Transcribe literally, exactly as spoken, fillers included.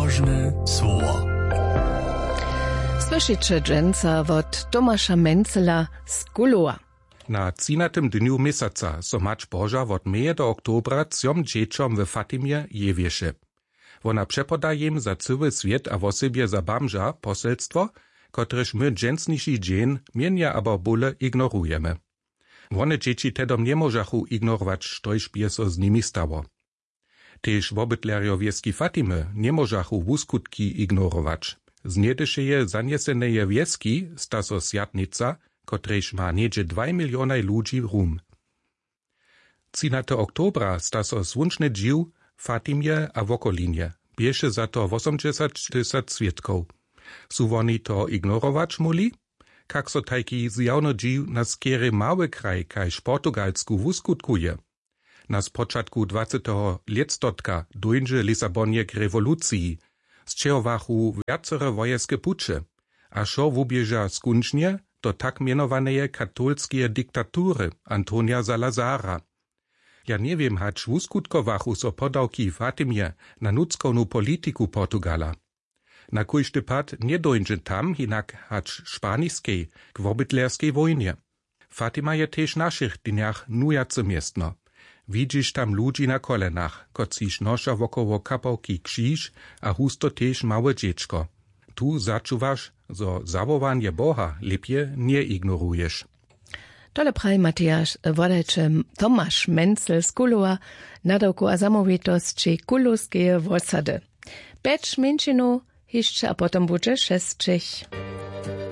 Odważne słowa. Słyszycie dżęca od Tomasza Mencela z Kulowa. Na trzynastym dniu miesiąca so Mać Boża od meje do oktobra trzem dzieciom w Fatimie jewieše. Wona przepoda im za cały świat a wosebie za bamża poselstwo, kotreż my dżęsniejszy dzień mienia abo bóle ignorujemy. Wone dzieci tedom nie możachu ignorować, sztoż bie so z nimi stało. Tež wobytlerjo wieski Fatimy nie możachu wuskutki ignorować. Zniedyše je zanieseneje wieski sta so sjatnica, kotrež ma niedzie dwa miliony ludzi rum. trzynastego oktobra sta so zwunczny dziw Fatimie a wokolinie. Bieše za to osiemdziesiąt tysięcy świadków. Su woni to ignorować muli? Kak so tajki zjawno dziw na skiery mały kraj, kajż Portugalsku wuskutkuje. Na spoczatku dwudziestego listotka dojdzie Lisabonie k rewolucji, z czego wachu wiacere wojeskie pucze, a szo wubieża skuncznie do tak mianowanej katolskie diktatury Antonia Salazara. Ja nie wiem, hacz wuskutkowachu so podałki Fatimie na nudzkonu polityku Portugala. Na kujszty pad nie dojdzie tam, hinak hacz szpaniskiej k wobytlerskiej wojnie. Fatima je też naszych dniach nujace miestno. Widzisz tam ludzi na kolenach, kociś nosza wokoło kapałki krzyż, a husto też małe dziecko. Tu zaczuwasz, zo zawołanie Boha lepiej nie ignorujesz. Tole praj Matijaš Wodajče Tomasz Mencel z Kulowa nadawku a zamovitosti kulowskie wosady. Becz mięčinu, jeszcze a potem bude šestčich.